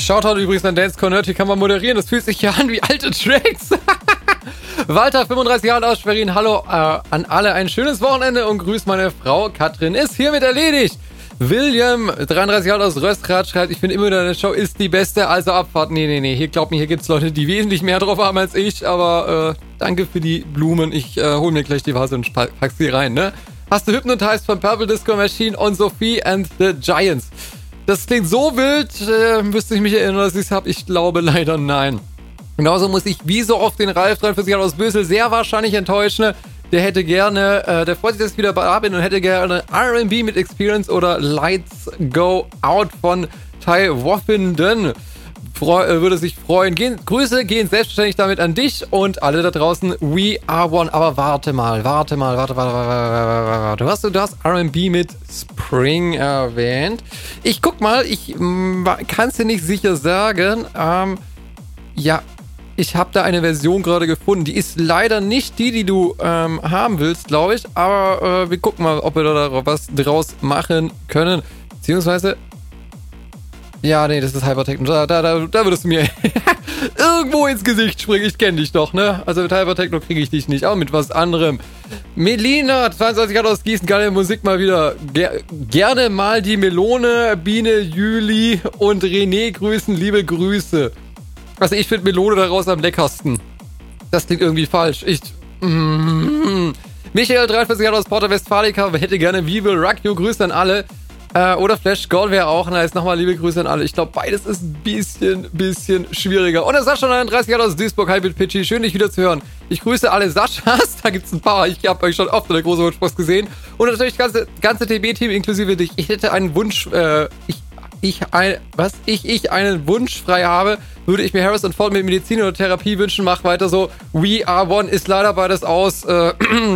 Shoutout übrigens an Dance Corner, hier kann man moderieren, das fühlt sich ja an wie alte Tracks. Walter, 35 Jahre aus Schwerin, hallo an alle, ein schönes Wochenende und grüß meine Frau. Katrin ist hiermit erledigt. William, 33 Jahre aus Röstgrad, schreibt, ich finde immer, deine Show ist die beste, also Abfahrt. Nee, hier glaubt mir, hier gibt's Leute, die wesentlich mehr drauf haben als ich, aber danke für die Blumen, ich hol mir gleich die Vase und pack sie rein, ne? Hast du Hypnotized von Purple Disco Machine und Sophie and the Giants? Das klingt so wild, müsste ich mich erinnern, dass ich es habe. Ich glaube leider nein. Genauso muss ich wie so oft den Ralf, 43 Jahre aus Bösel, sehr wahrscheinlich enttäuschen. Der hätte gerne, der freut sich, dass ich wieder da bin und hätte gerne R&B mit Experience oder Lights Go Out von Ty Woffenden. Würde sich freuen. Grüße gehen selbstverständlich damit an dich und alle da draußen. We are one. Aber warte mal. Du hast R&B mit Spring erwähnt. Ich guck mal, ich kann es dir nicht sicher sagen. Ja, ich habe da eine Version gerade gefunden. Die ist leider nicht die du haben willst, glaube ich. Aber wir gucken mal, ob wir da was draus machen können. Beziehungsweise... Ja, nee, das ist Hypertechno. Da würdest du mir irgendwo ins Gesicht springen. Ich kenne dich doch, ne? Also mit Hypertechno kriege ich dich nicht. Aber mit was anderem. Melina, 22 Jahre aus Gießen, geile Musik mal wieder. Gerne mal die Melone, Biene, Jüli und René grüßen. Liebe Grüße. Also ich finde Melone daraus am leckersten. Das klingt irgendwie falsch. Michael, 43 Jahre aus Porta Westfalica, hätte gerne We Will Rock You. Grüße an alle. Oder Flash Gold wäre auch nice. Nochmal liebe Grüße an alle. Ich glaube, beides ist ein bisschen schwieriger. Und der Sascha, 39 Jahre aus Duisburg. Hi, Pitchy. Schön, dich wieder zu hören. Ich grüße alle Saschas. Da gibt's ein paar. Ich habe euch schon oft in der großen Wunschpost gesehen. Und natürlich das ganze TB-Team inklusive dich. Ich hätte einen Wunsch, einen Wunsch frei habe, würde ich mir Harrison Ford mit Medizin oder Therapie wünschen. Mach weiter so. We are one ist leider beides aus.